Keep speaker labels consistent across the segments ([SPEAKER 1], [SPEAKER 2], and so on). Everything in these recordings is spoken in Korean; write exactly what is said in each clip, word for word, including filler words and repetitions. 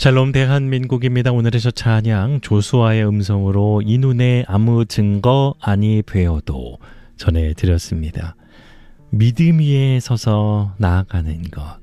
[SPEAKER 1] 샬롬 대한민국입니다. 오늘의 첫 찬양 조수아의 음성으로 이 눈에 아무 증거 아니 되어도 전해드렸습니다. 믿음 위에 서서 나아가는 것,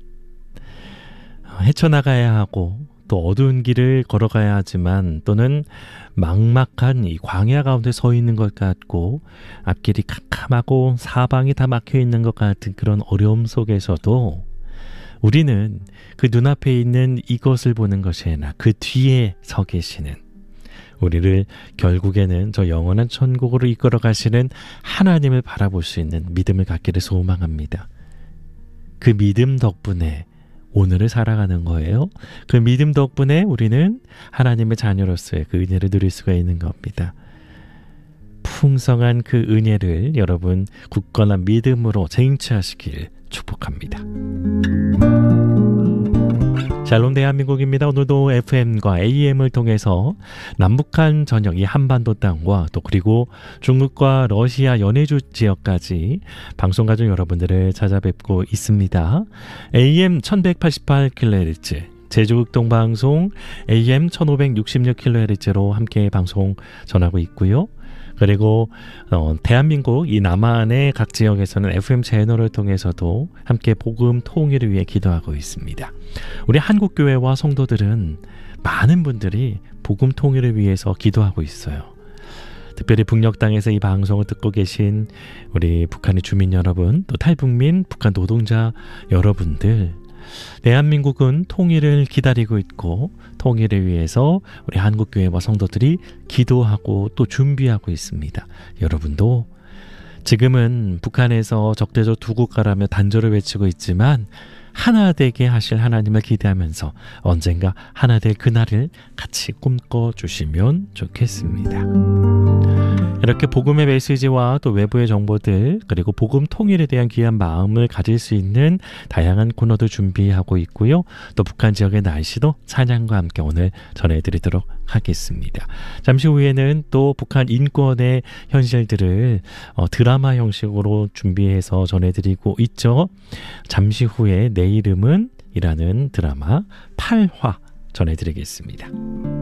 [SPEAKER 1] 헤쳐나가야 하고 또 어두운 길을 걸어가야 하지만 또는 막막한 이 광야 가운데 서 있는 것 같고 앞길이 캄캄하고 사방이 다 막혀 있는 것 같은 그런 어려움 속에서도 우리는 그 눈앞에 있는 이것을 보는 것이 아니라 그 뒤에 서 계시는, 우리를 결국에는 저 영원한 천국으로 이끌어 가시는 하나님을 바라볼 수 있는 믿음을 갖기를 소망합니다. 그 믿음 덕분에 오늘을 살아가는 거예요. 그 믿음 덕분에 우리는 하나님의 자녀로서의 그 은혜를 누릴 수가 있는 겁니다. 풍성한 그 은혜를 여러분 굳건한 믿음으로 쟁취하시길 축복합니다. 샬롬 대한민국입니다. 오늘도 에프엠과 에이엠을 통해서 남북한 전역 이 한반도 땅과 또 그리고 중국과 러시아 연해주 지역까지 방송 가족 여러분들을 찾아뵙고 있습니다. 에이엠 천백팔십팔 킬로헤르츠, 제주극동방송 에이엠 천오백육십육 킬로헤르츠로 함께 방송 전하고 있고요. 그리고 어, 대한민국 이 남한의 각 지역에서는 에프엠 채널을 통해서도 함께 복음 통일을 위해 기도하고 있습니다. 우리 한국교회와 성도들은 많은 분들이 복음 통일을 위해서 기도하고 있어요. 특별히 북녘 땅에서 이 방송을 듣고 계신 우리 북한의 주민 여러분, 또 탈북민 북한 노동자 여러분들, 대한민국은 통일을 기다리고 있고 통일을 위해서 우리 한국교회와 성도들이 기도하고 또 준비하고 있습니다. 여러분도 지금은 북한에서 적대적 두 국가라며 단절을 외치고 있지만 하나 되게 하실 하나님을 기대하면서 언젠가 하나 될 그날을 같이 꿈꿔주시면 좋겠습니다. 이렇게 복음의 메시지와 또 외부의 정보들, 그리고 복음 통일에 대한 귀한 마음을 가질 수 있는 다양한 코너도 준비하고 있고요. 또 북한 지역의 날씨도 찬양과 함께 오늘 전해드리도록 하겠습니다. 잠시 후에는 또 북한 인권의 현실들을 어, 드라마 형식으로 준비해서 전해드리고 있죠. 잠시 후에 내 이름은 이라는 드라마 팔 화 전해드리겠습니다.